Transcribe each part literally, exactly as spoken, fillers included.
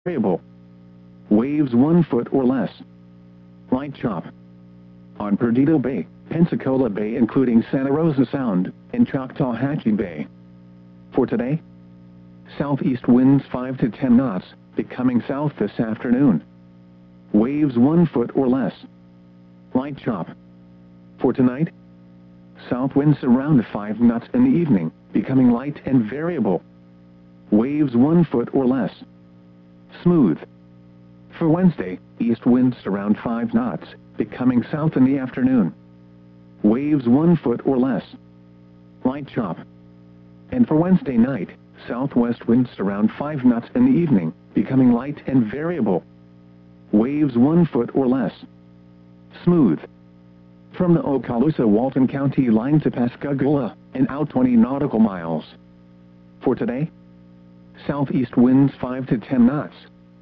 variable. Waves one foot or less. Light chop. On Perdido Bay, Pensacola Bay including Santa Rosa Sound, and Choctawhatchee Bay. For today, southeast winds five to ten knots, becoming south this afternoon. Waves one foot or less. Light chop. For tonight, south winds around five knots in the evening, becoming light and variable. Waves one foot or less. Smooth. For Wednesday, east winds around five knots, becoming south in the afternoon. Waves one foot or less. Light chop. And for Wednesday night, southwest winds around five knots in the evening, becoming light and variable. Waves one foot or less. Smooth. From the Okaloosa-Walton County line to Pascagoula, and out twenty nautical miles. For today, southeast winds five to ten knots.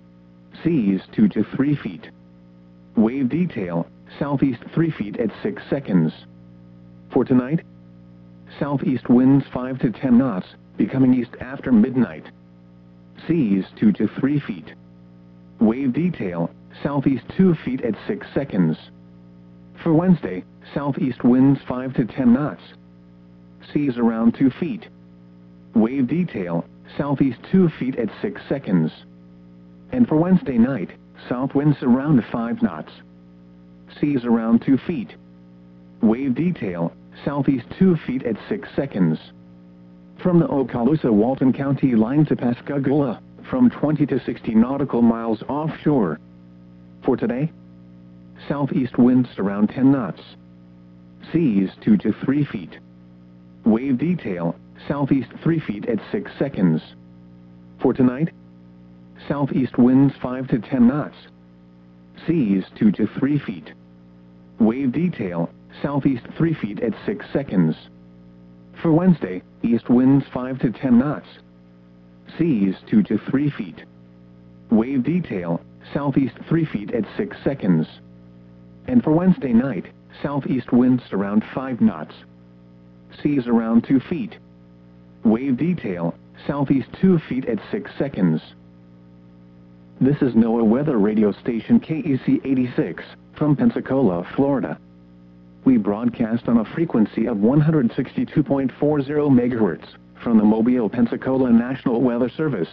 Seas two to three feet. Wave detail, southeast three feet at six seconds. For tonight, southeast winds five to ten knots, becoming east after midnight. Seas two to three feet. Wave detail, southeast two feet at six seconds. For Wednesday, southeast winds five to ten knots. Seas around two feet. Wave detail, southeast two feet at six seconds. And for Wednesday night, south winds around five knots. Seas around two feet. Wave detail, southeast two feet at six seconds. From the Okaloosa-Walton County line to Pascagoula, from twenty to sixty nautical miles offshore. For today, southeast winds around ten knots. Seas two to three feet. Wave detail, southeast three feet at six seconds. For tonight, southeast winds five to ten knots. Seas two to three feet. Wave detail, southeast three feet at six seconds. For Wednesday, east winds five to ten knots. Seas two to three feet. Wave detail, southeast three feet at six seconds. And for Wednesday night, southeast winds around five knots. Seas around two feet. Wave detail, southeast two feet at six seconds. This is NOAA Weather Radio Station K E C eighty-six, from Pensacola, Florida. We broadcast on a frequency of one hundred sixty-two point four zero megahertz, from the Mobile, Pensacola National Weather Service.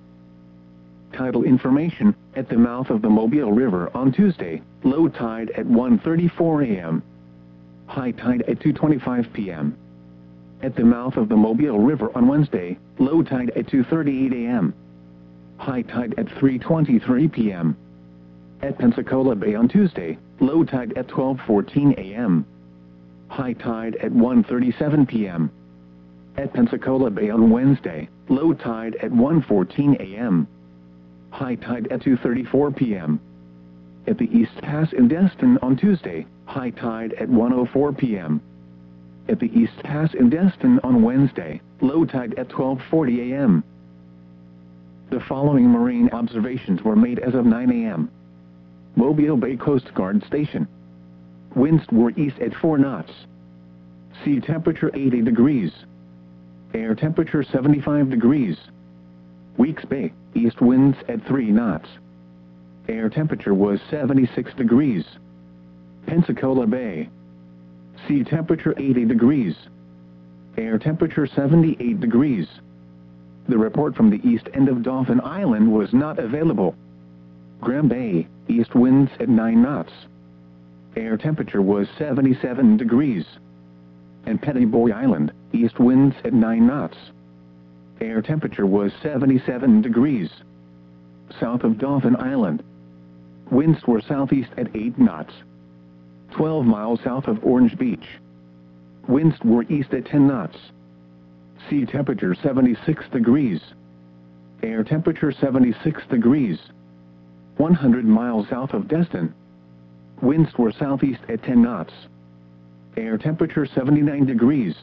Tidal information: at the mouth of the Mobile River on Tuesday, low tide at one thirty-four a m High tide at two twenty-five p m At the mouth of the Mobile River on Wednesday, low tide at two thirty-eight a m High tide at three twenty-three p m At Pensacola Bay on Tuesday, low tide at twelve fourteen a m High tide at one thirty-seven p m At Pensacola Bay on Wednesday, low tide at one fourteen a m High tide at two thirty-four p m At the East Pass in Destin on Tuesday, high tide at one oh four p m At the East Pass in Destin on Wednesday, low tide at twelve forty a m The following marine observations were made as of nine a m Mobile Bay Coast Guard Station. Winds were east at four knots. Sea temperature eighty degrees. Air temperature seventy-five degrees. Weeks Bay, east winds at three knots. Air temperature was seventy-six degrees. Pensacola Bay. Sea temperature eighty degrees. Air temperature seventy-eight degrees. The report from the east end of Dauphin Island was not available. Graham Bay, east winds at nine knots. Air temperature was seventy-seven degrees. And Petty Boy Island, east winds at nine knots. Air temperature was seventy-seven degrees. South of Dauphin Island, winds were southeast at eight knots. twelve miles south of Orange Beach, winds were east at ten knots. Sea temperature seventy-six degrees. Air temperature seventy-six degrees. one hundred miles south of Destin, winds were southeast at ten knots. Air temperature seventy-nine degrees.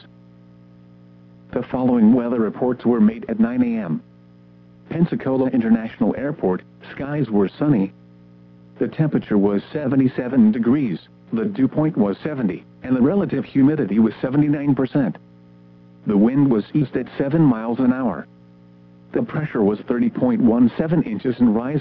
The following weather reports were made at nine a m Pensacola International Airport, skies were sunny. The temperature was seventy-seven degrees, the dew point was seventy, and the relative humidity was seventy-nine percent. The wind was east at seven miles an hour. The pressure was thirty point one seven inches and rising.